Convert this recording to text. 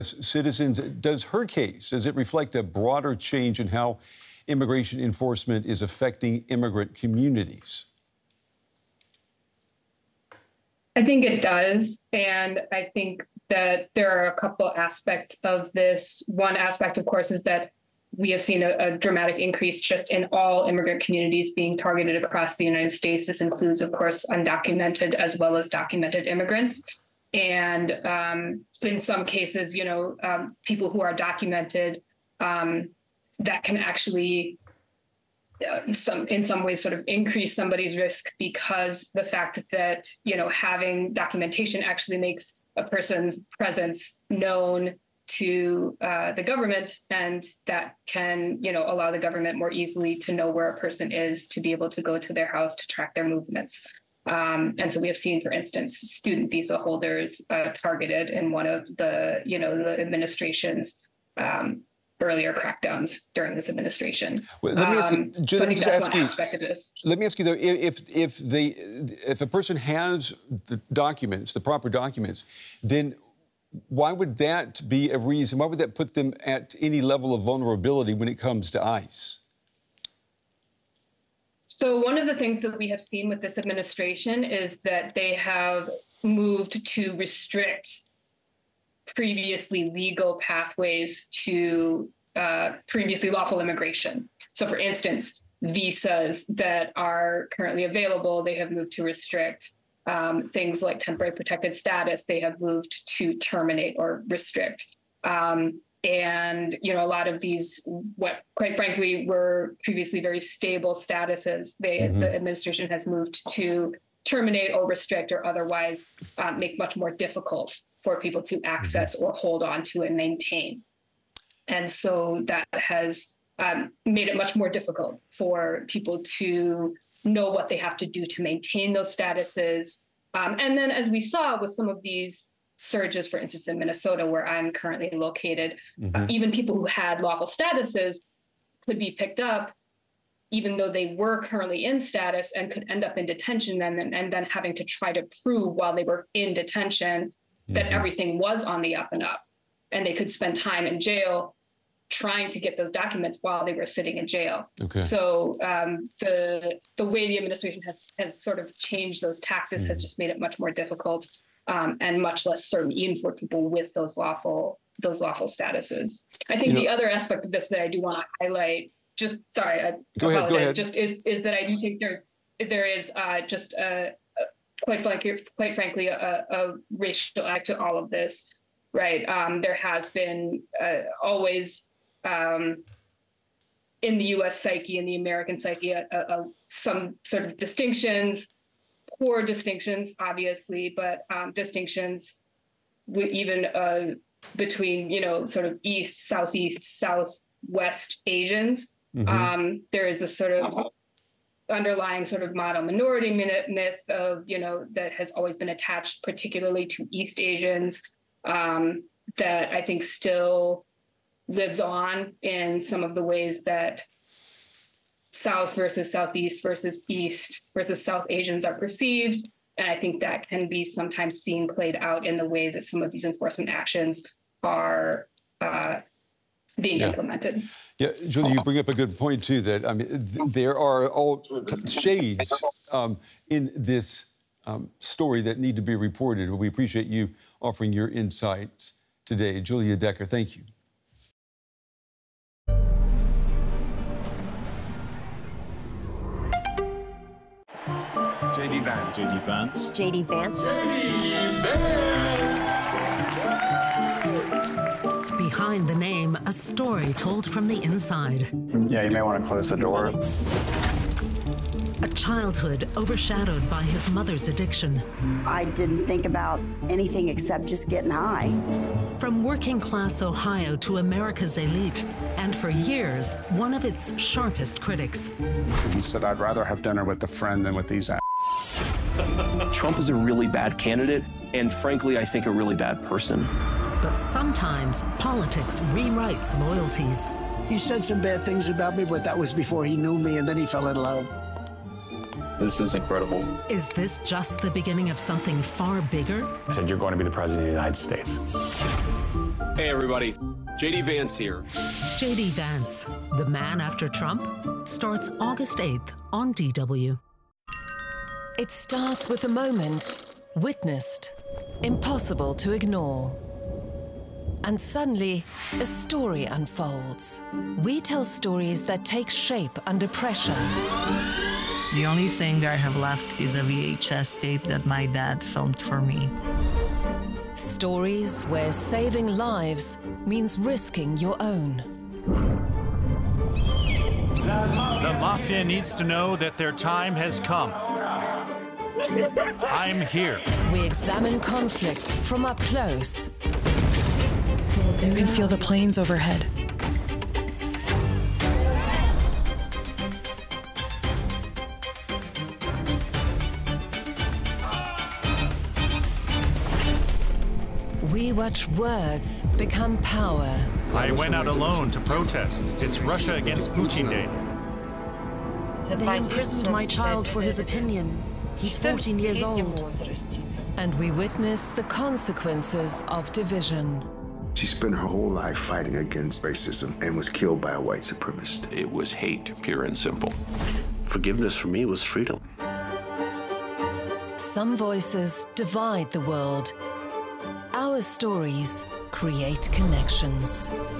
citizens. Does her case, does it reflect a broader change in how immigration enforcement is affecting immigrant communities? I think it does. And I think that there are a couple aspects of this. One aspect, of course, is that we have seen a dramatic increase just in all immigrant communities being targeted across the United States. This includes, of course, undocumented as well as documented immigrants. And in some cases, people who are documented, that can actually, in some ways, sort of increase somebody's risk, because the fact that, having documentation actually makes a person's presence known to the government, and that can, allow the government more easily to know where a person is, to be able to go to their house to track their movements. And so we have seen, for instance, student visa holders targeted in one of the, the administration's earlier crackdowns during this administration. Well, let me ask, so I think that's one aspect of this. Let me ask you though, if a person has the documents, the proper documents, then why would that be a reason? Why would that put them at any level of vulnerability when it comes to ICE? So one of the things that we have seen with this administration is that they have moved to restrict previously legal pathways to previously lawful immigration. So for instance, visas that are currently available, they have moved to restrict. Things like temporary protected status, they have moved to terminate or restrict. And, a lot of these, what quite frankly were previously very stable statuses, the administration has moved to terminate or restrict or otherwise make much more difficult for people to access or hold on to and maintain. And so that has made it much more difficult for people to know what they have to do to maintain those statuses. And then, as we saw with some of these surges, for instance, in Minnesota, where I'm currently located, even people who had lawful statuses could be picked up, even though they were currently in status, and could end up in detention and then having to try to prove while they were in detention that everything was on the up and up. And they could spend time in jail trying to get those documents while they were sitting in jail. Okay. So the way the administration has sort of changed those tactics has just made it much more difficult and much less certain, even for people with those lawful statuses. I think the other aspect of this that I do want to highlight, Go ahead. Just is that I do think there is just quite frankly a racial act to all of this, right? There has been always in the U.S. psyche, in the American psyche, some sort of distinctions, poor distinctions, obviously, but distinctions even between, sort of East, Southeast, Southwest Asians. There is this sort of underlying sort of model minority myth of, that has always been attached particularly to East Asians that I think still lives on in some of the ways that South versus Southeast versus East versus South Asians are perceived. And I think that can be sometimes seen played out in the way that some of these enforcement actions are being implemented. Yeah, Julie, you bring up a good point, too, that, there are all shades in this story that need to be reported. We appreciate you offering your insights today. Julia Decker, thank you. J.D. Vance. J.D. Vance. J.D. Vance. Behind the name, a story told from the inside. Yeah, you may want to close the door. A childhood overshadowed by his mother's addiction. I didn't think about anything except just getting high. From working-class Ohio to America's elite, and for years, one of its sharpest critics. He said, I'd rather have dinner with a friend than with these assholes. Trump is a really bad candidate, and frankly, I think a really bad person. But sometimes politics rewrites loyalties. He said some bad things about me, but that was before he knew me, and then he fell in love. This is incredible. Is this just the beginning of something far bigger? I said, you're going to be the president of the United States. Hey, everybody. JD Vance here. JD Vance, the man after Trump, starts August 8th on DW. It starts with a moment witnessed, impossible to ignore. And suddenly, a story unfolds. We tell stories that take shape under pressure. The only thing that I have left is a VHS tape that my dad filmed for me. Stories where saving lives means risking your own. The mafia needs to know that their time has come. I'm here. We examine conflict from up close. You can feel the planes overhead. We watch words become power. I went out alone to protest. It's Russia against Putin Day. They imprisoned my child for his opinion. He's 14 years old. And we witness the consequences of division. She spent her whole life fighting against racism and was killed by a white supremacist. It was hate, pure and simple. Forgiveness for me was freedom. Some voices divide the world. Our stories create connections.